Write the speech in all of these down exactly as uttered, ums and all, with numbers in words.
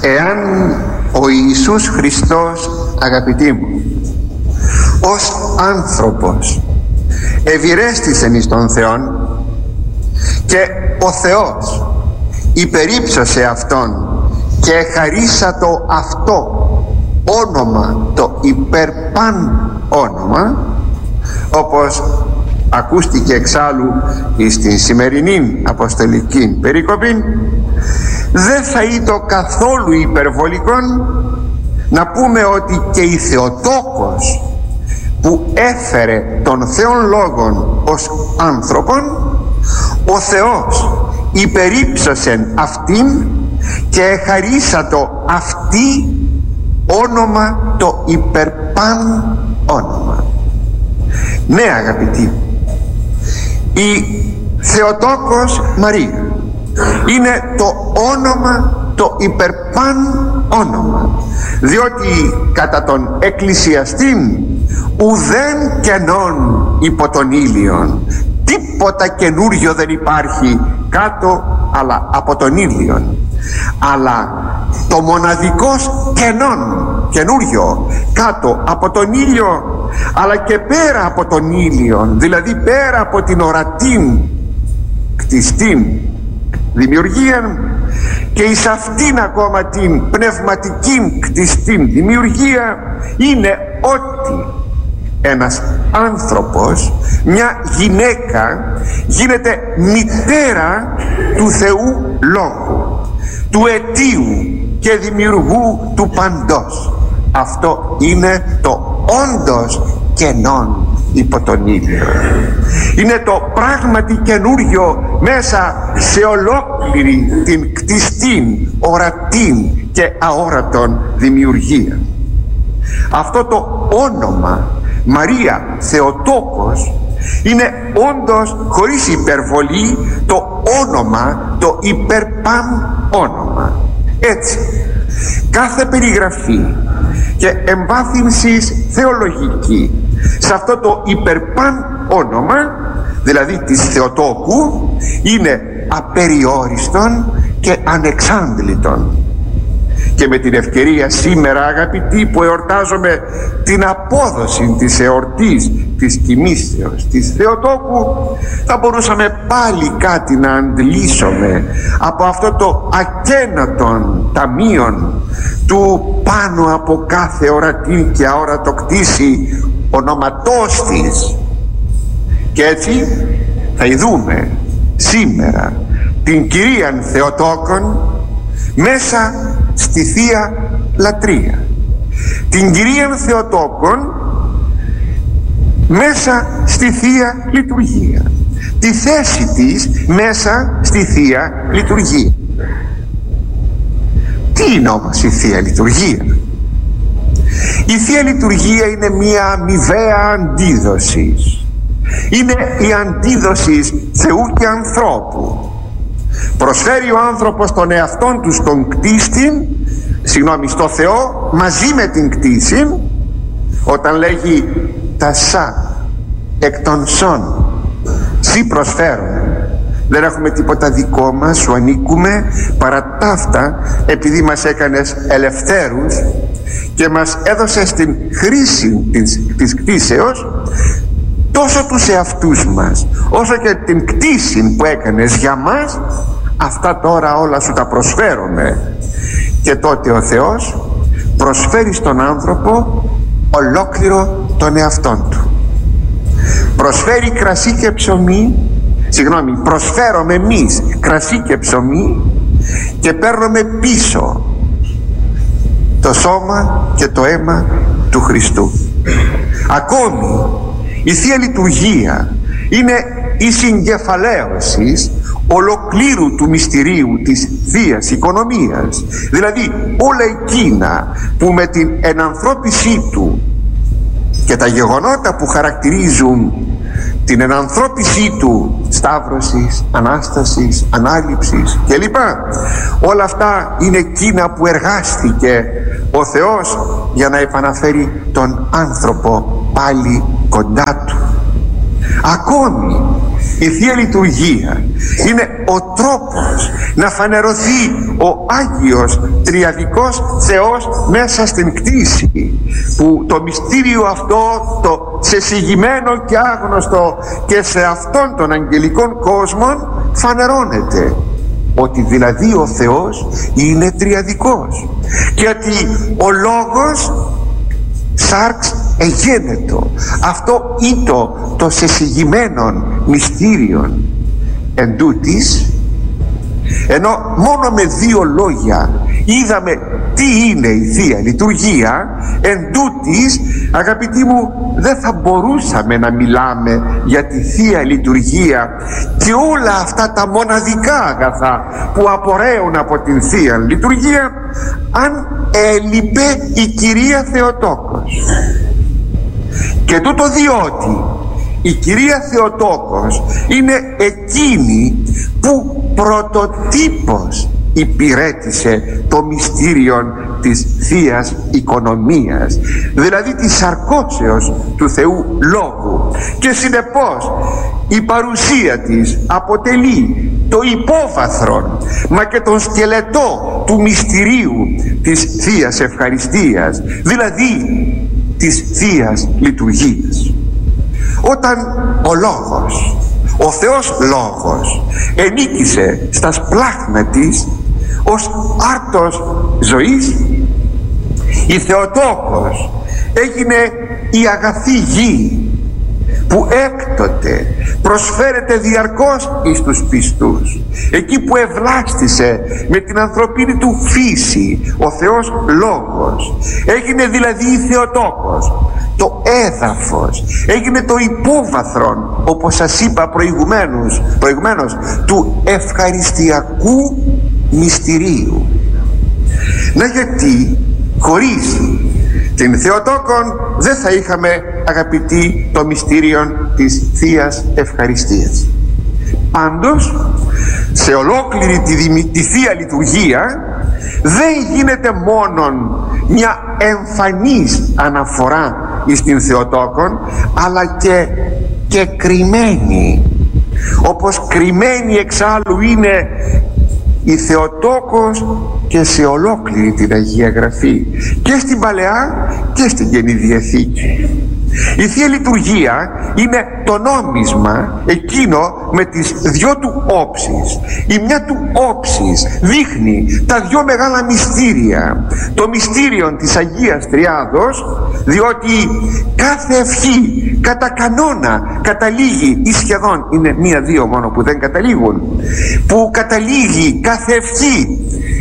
Εάν ο Ιησούς Χριστός, αγαπητοί μου, ως άνθρωπος ευηρέστησεν εις τον Θεόν και ο Θεός υπερύψωσε Αυτόν και χαρίσα το αυτό όνομα, το υπερπαν όνομα, όπως ακούστηκε εξάλλου στην σημερινή αποστολική περίκοπη, δεν θα ήταν καθόλου υπερβολικόν να πούμε ότι και η Θεοτόκος που έφερε τον Θεόν Λόγον ως άνθρωπον, ο Θεός υπερύψωσεν αυτήν και εχαρίσατο αυτή όνομα, το υπερπαν όνομα. Ναι, αγαπητοί, η Θεοτόκος Μαρία είναι το όνομα, το υπερπαν όνομα, διότι κατά τον εκκλησιαστήν ουδέν κενών υπό τον ήλιον, τίποτα καινούριο δεν υπάρχει κάτω αλλά από τον ήλιον, αλλά το μοναδικός κενόν, καινούριο κάτω από τον ήλιο, αλλά και πέρα από τον ήλιο, δηλαδή πέρα από την ορατήν κτιστήν δημιουργία και εις αυτήν ακόμα την πνευματική κτιστήν δημιουργία, είναι ότι ένας άνθρωπος, μια γυναίκα, γίνεται μητέρα του Θεού Λόγου, του αιτίου και δημιουργού του παντός. Αυτό είναι το όντως κενόν υπό τον ήλιο. Είναι το πράγματι καινούριο μέσα σε ολόκληρη την κτιστήν, ορατήν και αόρατον δημιουργία. Αυτό το όνομα Μαρία Θεοτόκος είναι όντως, χωρίς υπερβολή, το όνομα, το υπερπαν όνομα. Έτσι, κάθε περιγραφή και εμβάθυνσης θεολογική σε αυτό το υπερπαν όνομα, δηλαδή της Θεοτόκου, είναι απεριόριστον και ανεξάντλητον. Και με την ευκαιρία σήμερα, αγαπητοί, που εορτάζουμε την απόδοση της εορτής της κοιμήσεως της Θεοτόκου, θα μπορούσαμε πάλι κάτι να αντλήσουμε από αυτό το ακένατον ταμείον του πάνω από κάθε ορατή και αόρατο κτήσι ονόματός της. Και έτσι θα ειδούμε σήμερα την Κυρίαν Θεοτόκον μέσα στη Θεία Λατρεία, την Κυρίαν Θεοτόκον μέσα στη Θεία Λειτουργία, τη θέση της μέσα στη Θεία Λειτουργία. Τι είναι όμως η Θεία Λειτουργία? Η Θεία Λειτουργία είναι μια αμοιβαία αντίδοση. Είναι η αντίδοση Θεού και ανθρώπου. Προσφέρει ο άνθρωπος τον εαυτόν του στον κτίστην, συγγνώμη, στο Θεό, μαζί με την κτήση, όταν λέγει τα σα εκ των σών σύ προσφέρουμε, δεν έχουμε τίποτα δικό μας, σου ανήκουμε, παρά ταύτα επειδή μας έκανες ελευθέρους και μας έδωσες την χρήση της, της κτήσεως, τόσο τους εαυτούς μας όσο και την κτήση που έκανες για μας, αυτά τώρα όλα σου τα προσφέρουμε. Και τότε ο Θεός προσφέρει στον άνθρωπο ολόκληρο τον εαυτόν του. Προσφέρει κρασί και ψωμί, συγγνώμη, προσφέρουμε εμείς κρασί και ψωμί και παίρνουμε πίσω το σώμα και το αίμα του Χριστού. Ακόμη η Θεία Λειτουργία είναι η συγκεφαλαίωση ολοκλήρου του μυστηρίου της Θείας Οικονομίας, δηλαδή όλα εκείνα που με την ενανθρώπισή του και τα γεγονότα που χαρακτηρίζουν την ενανθρώπισή του, σταύρωσης, Ανάστασης, Ανάληψης κλπ, όλα αυτά είναι εκείνα που εργάστηκε ο Θεός για να επαναφέρει τον άνθρωπο πάλι κοντά του. Ακόμη η Θεία Λειτουργία είναι ο τρόπος να φανερωθεί ο Άγιος Τριαδικός Θεός μέσα στην κτήση, που το μυστήριο αυτό το σεσυγημένο και άγνωστο και σε αυτόν τον αγγελικών κόσμων φανερώνεται, ότι δηλαδή ο Θεός είναι τριαδικός και ότι ο Λόγος σάρξ εγένετο. Αυτό ήτο το σεσυγημένον μυστήριον. Εν τούτης, ενώ μόνο με δύο λόγια είδαμε τι είναι η Θεία Λειτουργία, εν τούτης, αγαπητοί μου, δεν θα μπορούσαμε να μιλάμε για τη Θεία Λειτουργία και όλα αυτά τα μοναδικά αγαθά που απορρέουν από την Θεία Λειτουργία, αν έλειπε η Κυρία Θεοτόκος. Και τούτο διότι η Κυρία Θεοτόκος είναι εκείνη που πρωτοτύπως υπηρέτησε το μυστήριο της Θείας Οικονομίας, δηλαδή της σαρκώσεως του Θεού Λόγου, και συνεπώς η παρουσία της αποτελεί το υπόβαθρο μα και τον σκελετό του μυστηρίου της Θείας Ευχαριστίας, δηλαδή της Θείας Λειτουργίας. Όταν ο Λόγος, ο Θεός Λόγος, ενίκησε στα σπλάχνα της ως άρτος ζωής, η Θεοτόκος έγινε η αγαθή γη που έκτοτε προσφέρεται διαρκώς εις τους πιστούς, εκεί που ευλάστησε με την ανθρωπίνη του φύση ο Θεός Λόγος. Έγινε δηλαδή η Θεοτόκος το έδαφος, έγινε το υπόβαθρο, όπως σας είπα προηγουμένως, προηγουμένως του ευχαριστιακού μυστηρίου. Να γιατί χωρίς την Θεοτόκον δεν θα είχαμε, αγαπητοί, το μυστήριο της Θείας Ευχαριστίας. Πάντως σε ολόκληρη τη, τη Θεία Λειτουργία δεν γίνεται μόνον μια εμφανής αναφορά εις την Θεοτόκον, αλλά και, και κρυμμένη, όπως κρυμμένη εξάλλου είναι η Θεοτόκος και σε ολόκληρη την Αγία Γραφή, και στην Παλαιά και στην Καινή Διαθήκη. Η Θεία Λειτουργία είναι το νόμισμα εκείνο με τις δυο του όψεις. Η μια του όψης δείχνει τα δυο μεγάλα μυστήρια, το μυστήριο της Αγίας Τριάδος, διότι κάθε ευχή κατά κανόνα καταλήγει, ή σχεδόν είναι μία-δύο μόνο που δεν καταλήγουν, που καταλήγει κάθε ευχή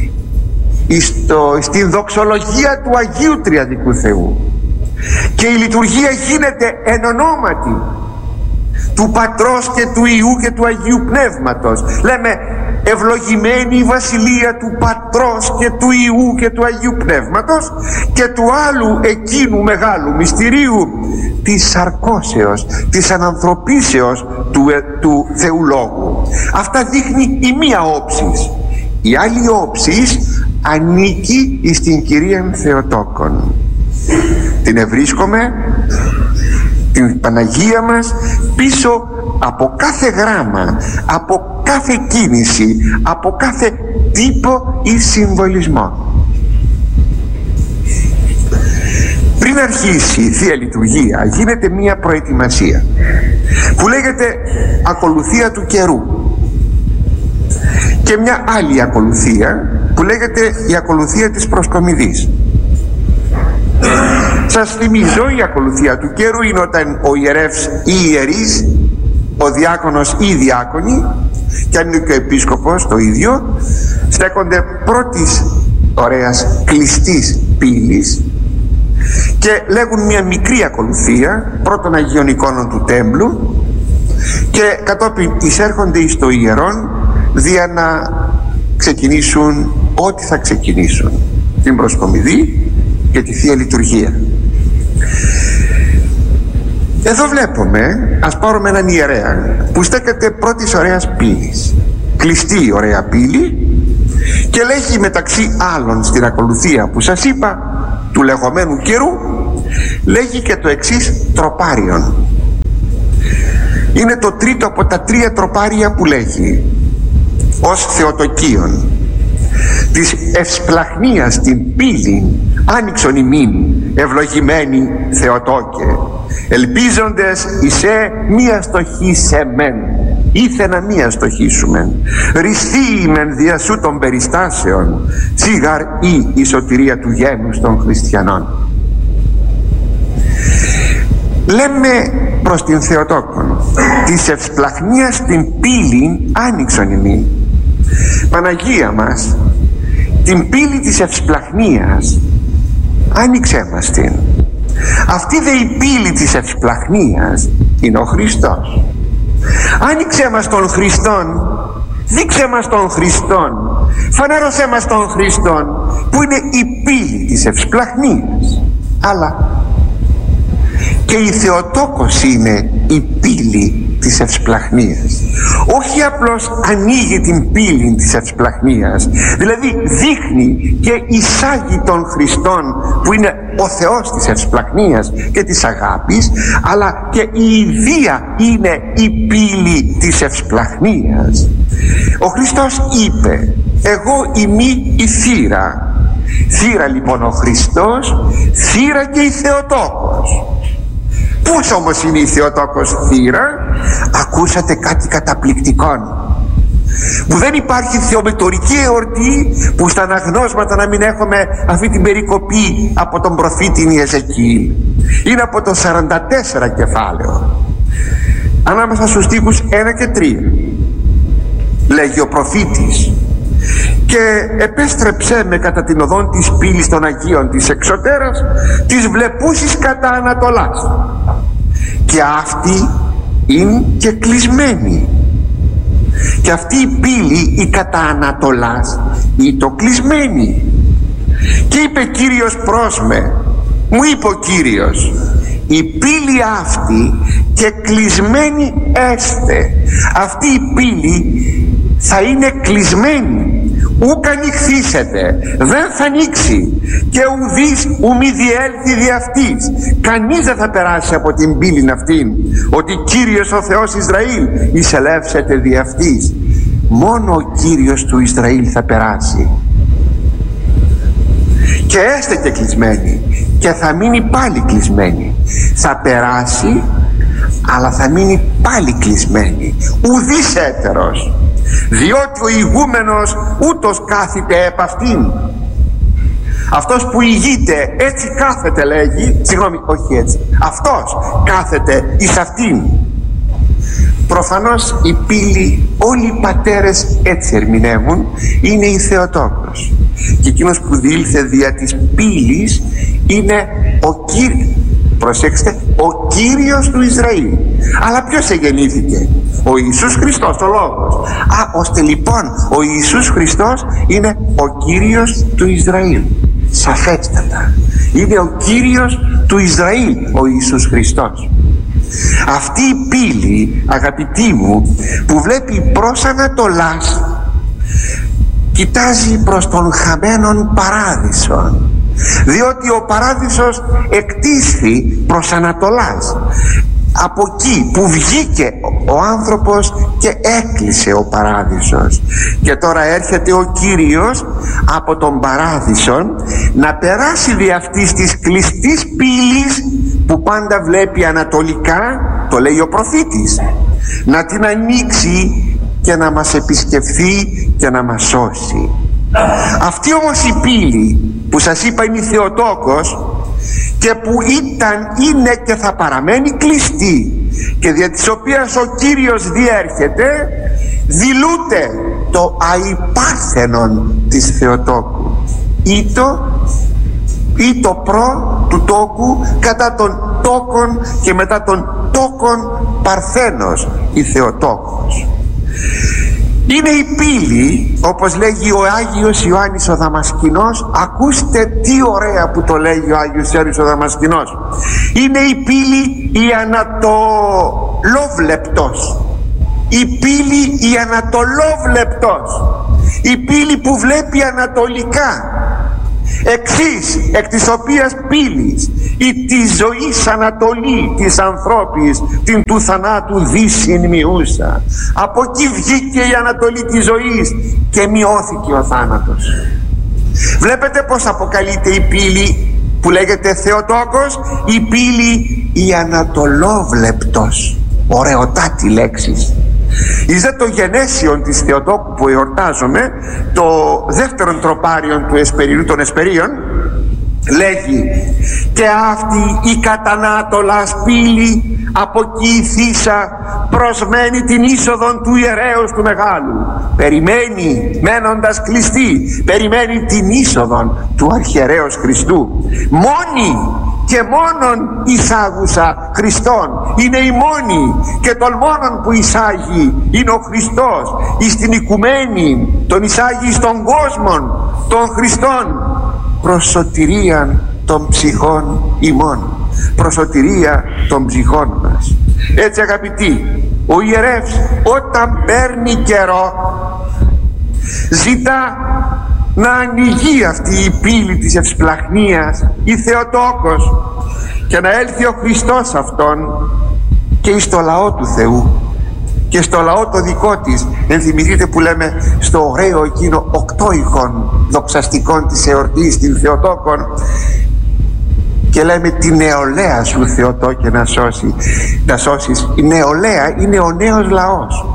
στο, στην δοξολογία του Αγίου Τριαδικού Θεού. Και η λειτουργία γίνεται εν ονόματι του Πατρός και του Υιού και του Αγίου Πνεύματος. Λέμε ευλογημένη η βασιλεία του Πατρός και του Υιού και του Αγίου Πνεύματος, και του άλλου εκείνου μεγάλου μυστηρίου της σαρκώσεως, της ανανθρωπίσεως του, του Θεού Λόγου. Αυτά δείχνει η μία όψης. Η άλλη όψης ανήκει στην Κυρία Θεοτόκον. Την ευρίσκομαι, την Παναγία μας, πίσω από κάθε γράμμα, από κάθε κίνηση, από κάθε τύπο ή συμβολισμό. Πριν αρχίσει η Θεία Λειτουργία γίνεται μία προετοιμασία που λέγεται ακολουθία του καιρού, και μια άλλη ακολουθία που λέγεται η ακολουθία της προσκομιδής. Σας θυμίζω, η ακολουθία του καιρού είναι όταν ο ιερεύς ή ιερής, ο διάκονος ή η διάκονη, και αν είναι και ο επίσκοπος το ίδιο, στέκονται πρώτης ωραίας κλειστής πύλης και λέγουν μια μικρή ακολουθία πρώτων Αγίων εικόνων του τέμπλου, και κατόπιν εισέρχονται εις το ιερόν δια να ξεκινήσουν ό,τι θα ξεκινήσουν, την προσκομιδή και τη Θεία Λειτουργία. Εδώ βλέπουμε, ας πάρουμε έναν ιερέα που στέκεται πρώτης ωραίας πύλης, κλειστή ωραία πύλη, και λέγει μεταξύ άλλων στην ακολουθία που σας είπα του λεγόμενου καιρού, λέγει και το εξής τροπάριον. Είναι το τρίτο από τα τρία τροπάρια που λέγει. ως Θεοτοκίον. Της ευσπλαχνίας την πύλη άνοιξον ημίν, ευλογημένοι Θεοτόκε, ελπίζοντες εισέ μία στοχή σε μεν, ήθενα μία στοχίσουμεν, ρηστεί μεν δια σου των περιστάσεων, σίγαρ ή η σωτηρία του γένους των χριστιανών. Λέμε προς την Θεοτόκον, της ευσπλαχνίας την πύλη άνοιξον ημίν. Παναγία μας, την πύλη της ευσπλαχνίας άνοιξέ μας την. Αυτή δε η πύλη της ευσπλαχνίας είναι ο Χριστός. Άνοιξέ μας τον Χριστόν, δείξε μας τον Χριστόν, φανέρωσέ μας τον Χριστόν, που είναι η πύλη της ευσπλαχνίας. Αλλά και η Θεοτόκος είναι η πύλη της ευσπλαχνίας. Όχι απλώς ανοίγει την πύλη της ευσπλαχνίας, δηλαδή δείχνει και εισάγει τον Χριστόν, που είναι ο Θεός της ευσπλαχνίας και της αγάπης, αλλά και η ιδία είναι η πύλη της ευσπλαχνίας. Ο Χριστός είπε, εγώ είμαι η θύρα. Θύρα λοιπόν ο Χριστός, θύρα και η Θεοτόκος. Πώς όμως είναι η Θεοτόκος θύρα? Ακούσατε κάτι καταπληκτικό, που δεν υπάρχει θεομετωρική εορτή που στα αναγνώσματα να μην έχουμε αυτή την περικοπή από τον προφήτη Εζεκιήλ. Είναι από το σαράντα τέσσερα κεφάλαιο, ανάμεσα στους στίχους ένα και τρία. Λέγει ο προφήτης, και επέστρεψέ με κατά την οδόν της πύλης των Αγίων της εξωτέρας, της βλεπούσης κατά Ανατολάς, και αυτή είναι και κλεισμένη. Και αυτή η πύλη η κατά Ανατολάς είναι το κλεισμένη. Και είπε Κύριος προς με, μου είπε ο Κύριος, η πύλη αυτή και κλεισμένη έστε. Αυτή η πύλη θα είναι κλεισμένη, ούκ ανοιχθήσετε, δεν θα ανοίξει, και ουδείς ου μη διέλθει δι' αυτής. Κανείς δεν θα περάσει από την πύλην αυτήν, ότι Κύριος ο Θεός Ισραήλ εισελεύσεται δι' αυτής. Μόνο ο Κύριος του Ισραήλ θα περάσει. Και έστε και κλεισμένη, και θα μείνει πάλι κλεισμένη. Θα περάσει, αλλά θα μείνει πάλι κλεισμένη, ουδής έτερος, διότι ο ηγούμενος ούτως κάθεται επ' αυτήν. Αυτός που ηγείται έτσι κάθεται, λέγει, συγγνώμη, όχι έτσι, αυτός κάθεται εις αυτήν. Προφανώς η πύλη, όλοι οι πατέρες έτσι ερμηνεύουν, είναι η Θεοτόκος, και εκείνος που διήλθε δια της πύλης είναι ο Κύριος. Προσέξτε, ο Κύριος του Ισραήλ. Αλλά ποιος εγεννήθηκε? Ο Ιησούς Χριστός, ο Λόγος. Α, ώστε λοιπόν ο Ιησούς Χριστός είναι ο Κύριος του Ισραήλ. Σαφέστατα, είναι ο Κύριος του Ισραήλ ο Ιησούς Χριστός. Αυτή η πύλη, αγαπητοί μου, που βλέπει προς Ανατολάς, κοιτάζει προς τον χαμένον παράδεισον, διότι ο παράδεισος εκτίσθη προς Ανατολάς. Από εκεί που βγήκε ο άνθρωπος και έκλεισε ο παράδεισος, και τώρα έρχεται ο Κύριος από τον παράδεισον να περάσει δι' αυτής της κλειστής πύλης που πάντα βλέπει ανατολικά, το λέει ο προφήτης, να την ανοίξει και να μας επισκεφθεί και να μας σώσει. Αυτή όμως η πύλη που σας είπα είναι η Θεοτόκος, και που ήταν, είναι και θα παραμένει κλειστή, και δια της οποίας ο Κύριος διέρχεται, δηλούται το αϊπάρθενον της Θεοτόκου, ή το, ή το προ του τόκου κατά των τόκων, και μετά των τόκων παρθένος η Θεοτόκος. Είναι η πύλη, όπως λέγει ο Άγιος Ιωάννης ο Δαμασκηνός. Ακούστε τι ωραία που το λέγει ο Άγιος Ιωάννης ο Δαμασκηνός. Είναι η πύλη η ανατολόβλεπτος, η πύλη η ανατολόβλεπτος, η πύλη που βλέπει ανατολικά. εξής εκ της οποίας πύλης η της ζωής ανατολή της ανθρώπης την του θανάτου δύσιν μειούσα. Από εκεί βγήκε η ανατολή της ζωής και μειώθηκε ο θάνατος. Βλέπετε πως αποκαλείται η πύλη που λέγεται Θεοτόκος, η πύλη η ανατολόβλεπτος. Ωραιοτάτη λέξης. Εις δε το γενέσιον της Θεοτόκου που εορτάζομαι, το δεύτερον τροπάριον του Εσπερινού των Εσπερίων, λέγει και αυτή η κατανάτολας πύλη από εκεί η Θήσα προσμένει την είσοδον του ιερέως του Μεγάλου. Περιμένει, μένοντας κλειστή, περιμένει την είσοδον του αρχιερέως Χριστού. Μόνη και μόνον εισάγουσα Χριστόν, είναι η μόνη και τον μόνον που εισάγει είναι ο Χριστός. Εις την οικουμένη τον εισάγει στον κόσμο των Χριστών προς σωτηρίαν των ψυχών ημών, προς σωτηρία των ψυχών μας. Έτσι αγαπητοί, ο ιερεύς όταν παίρνει καιρό ζητά να ανοιγεί αυτή η πύλη της ευσπλαχνίας, η Θεοτόκος, και να έλθει ο Χριστός αυτόν και εις το λαό του Θεού και στο λαό το δικό της. Ενθυμηθείτε που λέμε στο ωραίο εκείνο οκτώηχον δοξαστικών της εορτής, την Θεοτόκον, και λέμε τη νεολαία σου Θεοτόκε να σώσει, να σώσεις. Η νεολαία είναι ο νέος λαός,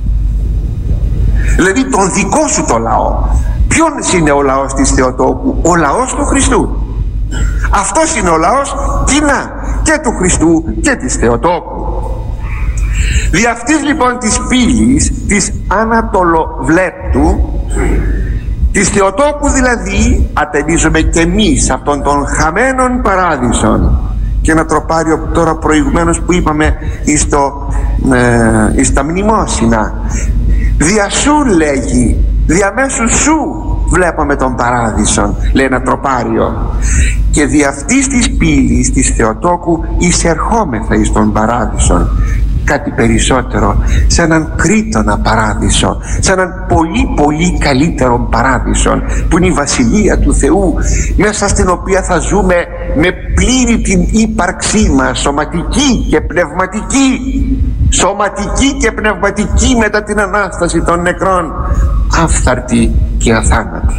δηλαδή τον δικό σου το λαό. Ποιος είναι ο λαός της Θεοτόκου? Ο λαός του Χριστού. Αυτός είναι ο λαός κοινά και του Χριστού και της Θεοτόκου. Δι' αυτής λοιπόν της πύλης της Ανατολοβλέπτου, της Θεοτόκου δηλαδή, ατενίζουμε και εμείς αυτόν τον χαμένον παράδεισον. Και ένα τροπάριο τώρα προηγουμένως που είπαμε εις, το, ε, εις τα μνημόσυνα, δια σου λέγει, διαμέσου σου βλέπαμε τον παράδεισον, λέει ένα τροπάριο, και δι' αυτής της πύλης της Θεοτόκου εισερχόμεθα εις τον παράδεισον. Κάτι περισσότερο, σε έναν κρήτονα παράδεισο, σε έναν πολύ πολύ καλύτερο παράδεισο που είναι η Βασιλεία του Θεού, μέσα στην οποία θα ζούμε με πλήρη την ύπαρξή μας, σωματική και πνευματική, σωματική και πνευματική μετά την Ανάσταση των νεκρών, άφθαρτη και αθάνατη.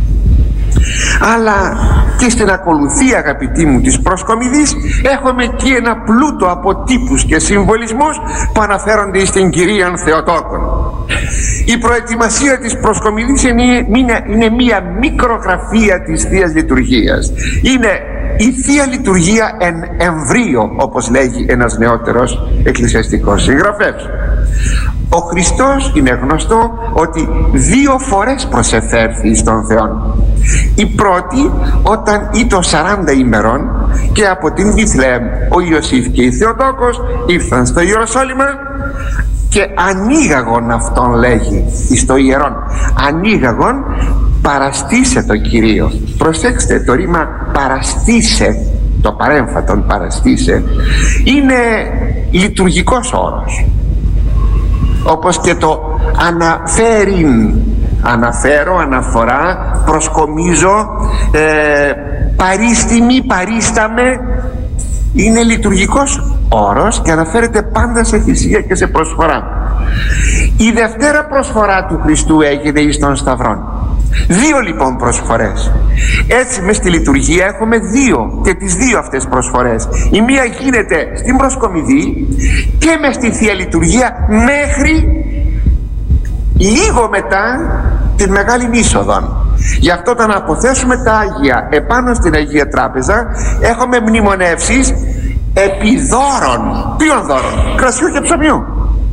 Αλλά και στην ακολουθία, αγαπητοί μου, της προσκομιδής έχουμε και ένα πλούτο από τύπους και συμβολισμούς που αναφέρονται στην Κυρίαν Θεοτόκον. Η προετοιμασία της προσκομιδής είναι, είναι, είναι μία μικρογραφία της Θείας Λειτουργίας. Είναι η Θεία Λειτουργία εν εμβρίο, όπως λέγει ένας νεότερος εκκλησιαστικός συγγραφέας. Ο Χριστός είναι γνωστό ότι δύο φορές προσεφέρθη στον Θεό. Η πρώτη όταν ήταν σαράντα ημερών και από την Βιθλεέμ ο Ιωσήφ και η Θεοτόκος ήρθαν στο Ιεροσόλυμα και ανοίγαγον αυτόν, λέγει στο ιερόν, ανοίγαγον παραστήσε το Κυρίο. Προσέξτε το ρήμα παραστήσε, το παρέμφατον παραστήσε είναι λειτουργικός όρος, όπως και το αναφέρειν, αναφέρω, αναφορά, προσκομίζω, ε, παρίστημη, παρίσταμε, είναι λειτουργικός όρος και αναφέρεται πάντα σε θυσία και σε προσφορά. Η δευτέρα προσφορά του Χριστού έγινε εις των Σταυρών. Δύο λοιπόν προσφορές. Έτσι μες στη λειτουργία έχουμε δύο και τις δύο αυτές προσφορές. Η μία γίνεται στην προσκομιδή και μες στη Θεία Λειτουργία μέχρι λίγο μετά την Μεγάλη Είσοδον. Γι' αυτό όταν αποθέσουμε τα Άγια επάνω στην Αγία Τράπεζα έχουμε μνημονεύσεις επί δώρων. Ποιων δώρων? Κρασιού και ψωμιού.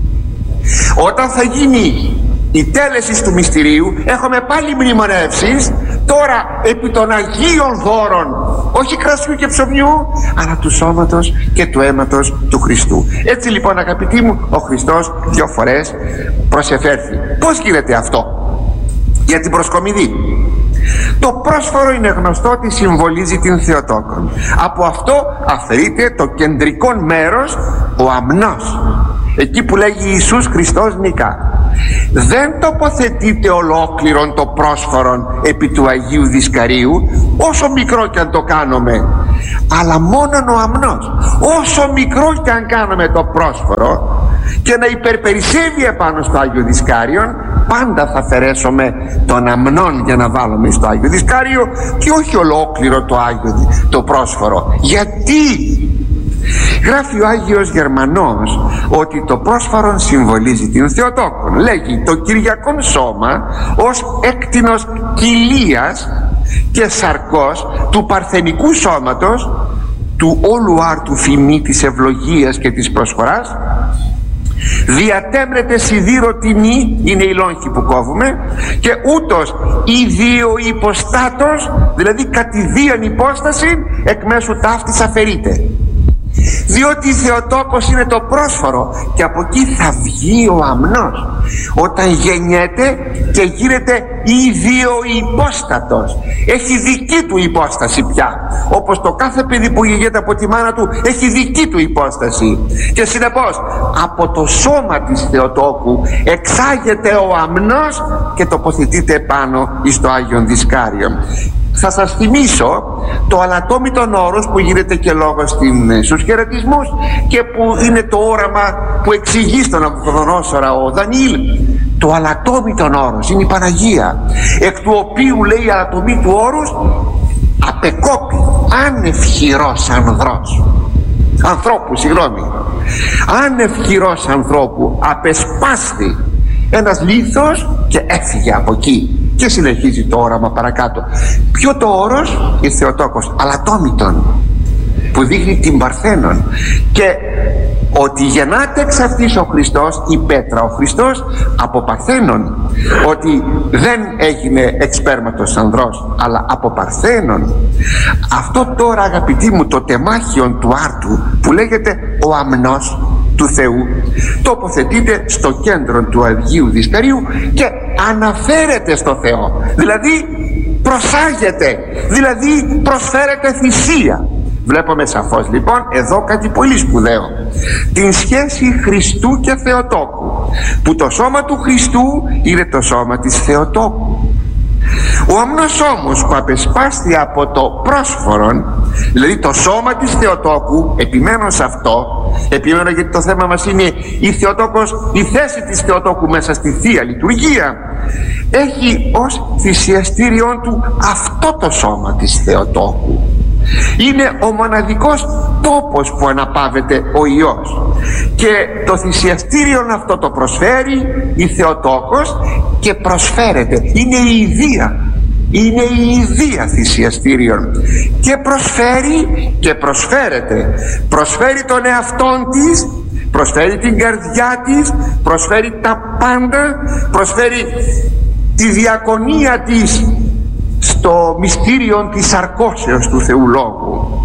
Όταν θα γίνει η τέλεση του μυστηρίου έχουμε πάλι μνημονεύσεις τώρα επί των Αγίων δώρων, όχι κρασιού και ψωμιού, αλλά του σώματος και του αίματος του Χριστού. Έτσι λοιπόν, αγαπητοί μου, ο Χριστός δύο φορές προσεφέρθη. Πώς γίνεται αυτό? για την προσκομιδή. Το πρόσφορο είναι γνωστό ότι συμβολίζει την Θεοτόκον. Από αυτό αφαιρείται το κεντρικό μέρος, ο αμνός, εκεί που λέγει Ιησούς Χριστός νικά. Δεν τοποθετείται ολόκληρον το πρόσφορον επί του Αγίου Δισκαρίου, όσο μικρό και αν το κάνουμε, αλλά μόνον ο αμνός. Όσο μικρό και αν κάνουμε το πρόσφορο και να υπερπερισεύει επάνω στο Άγιο Δισκάριον, πάντα θα αφαιρέσουμε τον αμνόν για να βάλουμε στο Άγιο Δισκάριο και όχι ολόκληρο το, Άγιο, το πρόσφορο. Γιατί? Γράφει ο Άγιος Γερμανός ότι το πρόσφορον συμβολίζει την Θεοτόκον. Λέγει το Κυριακόν σώμα ως έκτινος κοιλίας και σαρκός του παρθενικού σώματος, του όλου άρτου φημί της ευλογίας και της προσφοράς, διατέμρεται σιδήροτινή, είναι η λόγχη που κόβουμε, και ούτως η δύο υποστάτος, δηλαδή κατηδίαν υπόσταση, εκ μέσου ταύτης αφαιρείται. Διότι η Θεοτόκος είναι το πρόσφορο και από εκεί θα βγει ο αμνός όταν γεννιέται και γίνεται ιδιοϋπόστατος. Έχει δική του υπόσταση πια, όπως το κάθε παιδί που γεννιέται από τη μάνα του έχει δική του υπόσταση, και συνεπώς από το σώμα της Θεοτόκου εξάγεται ο αμνός και τοποθετείται πάνω εις το Άγιον Δισκάριον. Θα σας θυμίσω το αλατόμητον όρος που γίνεται και λόγος στους χαιρετισμούς και που είναι το όραμα που εξηγεί στον Ναβουκοδονόσορα ο Δανιήλ. Το αλατόμητον όρος είναι η Παναγία, εκ του οποίου, λέει, αλατομή του όρους απεκόπη άνευ χειρός ανδρός ανθρώπου, συγγνώμη άνευ χειρός ανθρώπου απεσπάστη ένας λίθος και έφυγε από εκεί. Και συνεχίζει το όραμα παρακάτω. Ποιο το όρος? Η Θεοτόκος αλατόμητον, που δείχνει την Παρθένον, και ότι γεννάται εξ αυτής ο Χριστός, η πέτρα ο Χριστός, από Παρθένον, ότι δεν έγινε εξπέρματος ανδρός αλλά από Παρθένον. Αυτό τώρα, αγαπητοί μου, το τεμάχιον του άρτου που λέγεται ο αμνός του Θεού, τοποθετείται στο κέντρο του Αγίου Δισκαρίου και αναφέρεται στο Θεό, δηλαδή προσάγεται, δηλαδή προσφέρεται θυσία. Βλέπουμε σαφώς λοιπόν εδώ κάτι πολύ σπουδαίο, την σχέση Χριστού και Θεοτόκου, που το σώμα του Χριστού είναι το σώμα της Θεοτόκου. Ο αμνός όμως που απεσπάστη από το πρόσφορον, δηλαδή το σώμα της Θεοτόκου, επιμένω σε αυτό, επιμένω γιατί το θέμα μας είναι η Θεοτόκος, η θέση της Θεοτόκου μέσα στη Θεία Λειτουργία, έχει ως θυσιαστήριον του αυτό το σώμα της Θεοτόκου. Είναι ο μοναδικός τόπος που αναπαύεται ο Υιός, και το θυσιαστήριον αυτό το προσφέρει η Θεοτόκος και προσφέρεται, είναι η ιδία, είναι η ιδία θυσιαστήριον, και προσφέρει και προσφέρεται, προσφέρει τον εαυτόν της, προσφέρει την καρδιά της, προσφέρει τα πάντα, προσφέρει τη διακονία της στο μυστήριο της σαρκώσεως του Θεού Λόγου.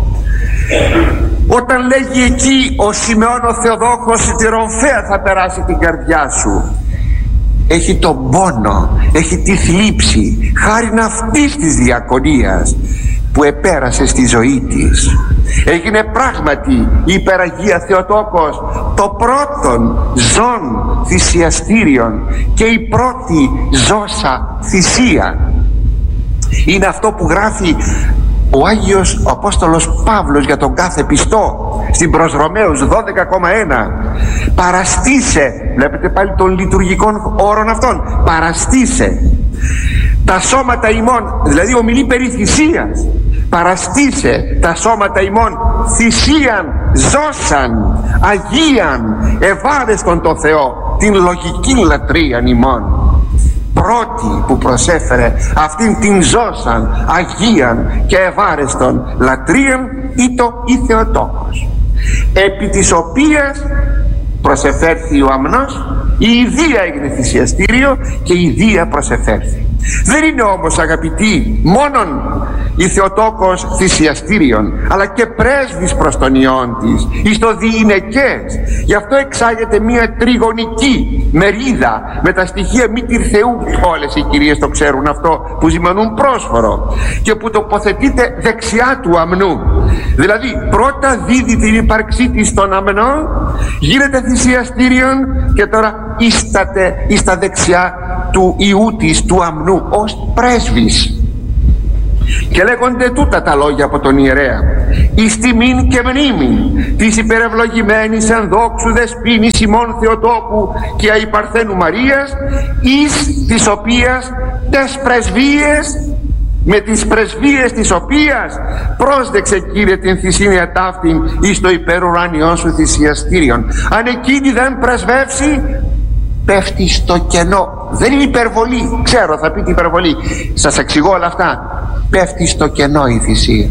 Όταν λέγει εκεί ο Σιμεών ο Θεοδόκος, η τυρομφαία θα περάσει την καρδιά σου, έχει τον πόνο, έχει τη θλίψη, χάριν αυτής της διακονίας που επέρασε στη ζωή της. Έγινε πράγματι η υπεραγία Θεοτόκος το πρώτον ζών θυσιαστήριον και η πρώτη ζώσα θυσία. Είναι αυτό που γράφει ο Άγιος ο Απόστολος Παύλος για τον κάθε πιστό στην προς Ρωμαίους δώδεκα κόμμα ένα. Παραστήσε, βλέπετε πάλι των λειτουργικών όρων αυτών, παραστήσε τα σώματα ημών, δηλαδή ομιλεί περί θυσίας, παραστήσε τα σώματα ημών θυσίαν, ζώσαν, αγίαν, ευάρεστον το Θεό, την λογική λατρείαν ημών. Πρώτη που προσέφερε αυτήν την ζώσαν, αγίαν και ευάρεστον λατρείαν ήτο η Θεοτόκος, επί της οποίας προσεφέρθη ο αμνός, η ιδία έγινε θυσιαστήριο και η ιδία προσεφέρθη. Δεν είναι όμως, αγαπητοί, μόνον η Θεοτόκος θυσιαστήριον, αλλά και πρέσβης προς τον Υιόν της, εις το διηνεκές. Γι' αυτό εξάγεται μια τριγωνική μερίδα με τα στοιχεία μήτηρ Θεού. Όλες οι κυρίες το ξέρουν αυτό, που ζυμανούν πρόσφορο και που τοποθετείται δεξιά του αμνού. Δηλαδή πρώτα δίδει την ύπαρξή της στον αμνό, γίνεται θυσιαστήριον και τώρα ίσταται εις τα δεξιά του Ιού της, του αμνού, ως πρέσβης. Και λέγονται τούτα τα λόγια από τον ιερέα: εις τιμήν και μνήμην της υπερευλογημένης ενδόξου δεσποίνης ημών Θεοτόκου και αϊπαρθένου Μαρίας, εις της οποίας τες πρεσβείες, με τις πρεσβείες της οποίας πρόσδεξε, Κύριε, την θυσίνια ταύτην εις το υπερουράνιό σου θυσιαστήριον. Αν εκείνη δεν πρεσβεύσει, πέφτει στο κενό. Δεν είναι υπερβολή, ξέρω, θα πείτε υπερβολή, σας εξηγώ όλα αυτά. Πέφτει στο κενό η θυσία.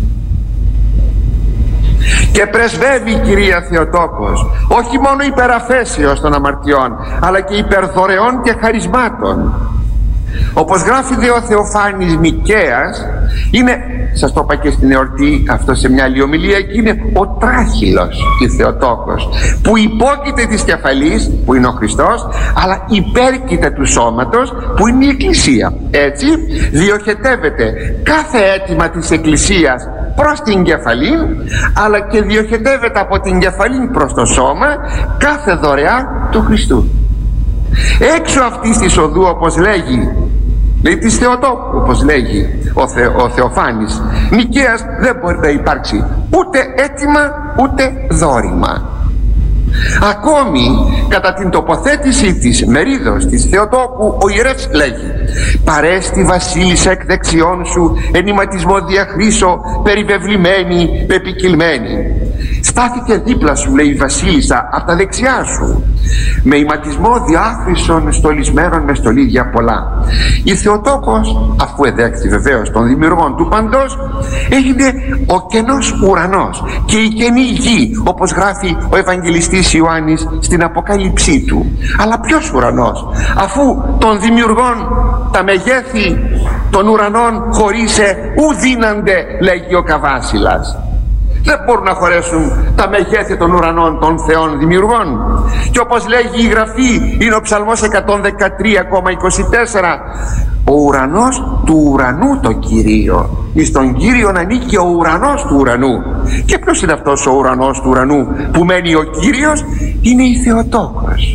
Και πρεσβεύει η Κυρία Θεοτόκος όχι μόνο υπεραφέσεως των αμαρτιών, αλλά και υπερδωρεών και χαρισμάτων. Όπως γράφει δε ο Θεοφάνης Νικαίας, είναι, σας το είπα και στην εορτή αυτό σε μια άλλη ομιλία, και είναι ο τράχυλος η Θεοτόκος, που υπόκειται της κεφαλής, που είναι ο Χριστός, αλλά υπέρκειται του σώματος, που είναι η Εκκλησία. Έτσι διοχετεύεται κάθε αίτημα της Εκκλησίας προς την κεφαλή, αλλά και διοχετεύεται από την κεφαλή προς το σώμα κάθε δωρεά του Χριστού. Έξω αυτής της οδού, όπως λέγει, λέει της Θεοτόκου, όπως λέγει ο, Θε, ο Θεοφάνης Νικαίας, δεν μπορεί να υπάρξει ούτε αίτημα ούτε δώρημα. Ακόμη κατά την τοποθέτηση της μερίδος της Θεοτόκου, ο ιερεύς λέγει: παρέστη βασίλισσα εκ δεξιών σου, ενηματισμό διαχρήσω, περιβεβλημένη, πεπικυλμένη. Στάθηκε δίπλα σου, λέει, η βασίλισσα από τα δεξιά σου, με ηματισμό διάχρησων στολισμένων με στολίδια πολλά. Η Θεοτόκος, αφού εδέχθη βεβαίως των δημιουργών του παντός, έγινε ο κενός ουρανός και η κενή γη, όπως γράφει ο Ευαγγελιστής Ιωάννης στην Αποκάλυψή του. Αλλά ποιος ουρανός, αφού των δημιουργών τα μεγέθη των ουρανών χωρίσε ου δύνανται, λέγει ο Καβάσιλας. Δεν μπορούν να χωρέσουν τα μεγέθη των ουρανών των θεών δημιουργών. Και όπως λέγει η Γραφή, είναι ο Ψαλμός εκατόν δεκατρία είκοσι τέσσερα, ο ουρανός του ουρανού το Κυρίο, εις τον Κύριον ανήκει ο ουρανός του ουρανού. Και ποιος είναι αυτός ο ουρανός του ουρανού που μένει ο Κύριος? Είναι η Θεοτόκος.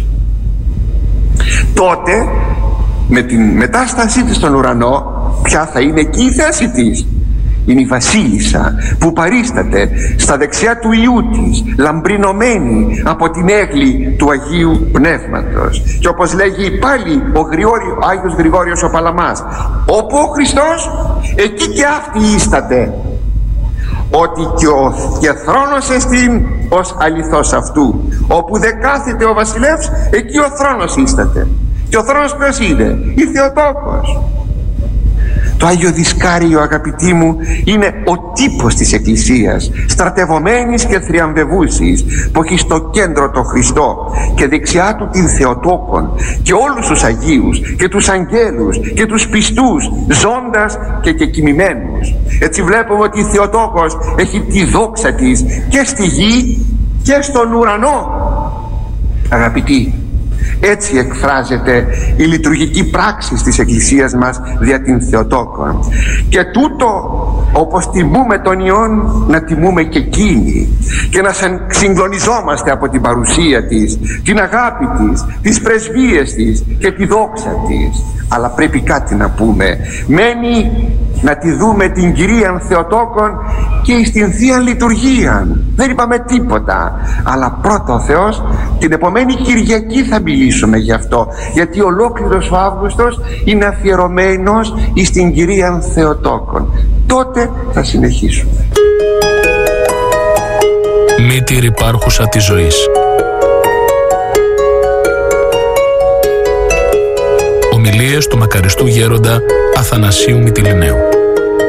Τότε με την μετάστασή της στον ουρανό, ποια θα είναι εκεί η θέση της? Είναι η βασίλισσα που παρίσταται στα δεξιά του Ιού της, λαμπρινωμένη από την έγκλη του Αγίου Πνεύματος. Και όπως λέγει πάλι ο, Γρηγόριο, ο Άγιος Γρηγόριος ο Παλαμάς, όπου ο Χριστός, εκεί και αυτή ίσταται, ότι και ο και θρόνος εστίν ως αληθώς αυτού. Όπου δε κάθεται ο βασιλεύς, εκεί ο θρόνος ίσταται. Και ο θρόνος ποιος είναι? Η Θεοτόκος. Το Άγιο Δισκάριο, αγαπητοί μου, είναι ο τύπος της Εκκλησίας, στρατευωμένης και θριαμβευούσης, που έχει στο κέντρο τον Χριστό και δεξιά του την Θεοτόκον και όλους τους Αγίους και τους Αγγέλους και τους πιστούς, ζώντας και κεκοιμημένους. Έτσι βλέπουμε ότι η Θεοτόκος έχει τη δόξα της και στη γη και στον ουρανό. Αγαπητοί, έτσι εκφράζεται η λειτουργική πράξη της Εκκλησίας μας δια την Θεοτόκον. Και τούτο, όπως τιμούμε τον Υιόν, να τιμούμε και εκείνη και να συγκλονιζόμαστε από την παρουσία της, την αγάπη της, τις πρεσβείες της και τη δόξα της. Αλλά πρέπει κάτι να πούμε. Μένει να τη δούμε την Κυρίαν Θεοτόκον και στην Θεία Λειτουργία. Δεν είπαμε τίποτα, αλλά πρώτα ο Θεός την επομένη Κυριακή θα μιλήσουμε γι' αυτό, γιατί ολόκληρος ο Αύγουστος είναι αφιερωμένος στην Κυρίαν Θεοτόκον. Τότε θα συνεχίσουμε. Μήτηρ υπάρχουσα της ζωής. Ομιλίες του μακαριστού γέροντα Αθανασίου Μυτιληναίου.